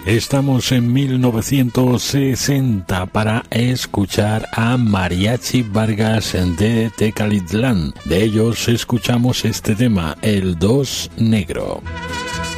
Estamos en 1960 para escuchar a Mariachi Vargas de Tecalitlán. De ellos escuchamos este tema, El Dos Negro.